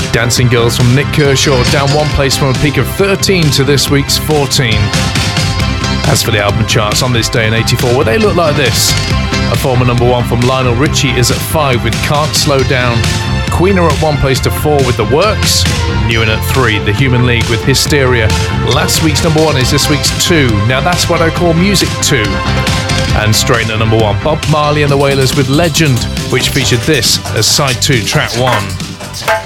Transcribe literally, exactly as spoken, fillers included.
Dancing Girls from Nick Kershaw, down one place from a peak of thirteen to this week's fourteen. As for the album charts on this day in eighty-four, well, they look like this. A former number one from Lionel Richie is at five with Can't Slow Down. Queen are at one place to four with The Works. New in at three, The Human League with Hysteria. Last week's number one is this week's two. Now that's what I call music two. And straight at number one, Bob Marley and the Wailers with Legend, which featured this as side two, track one.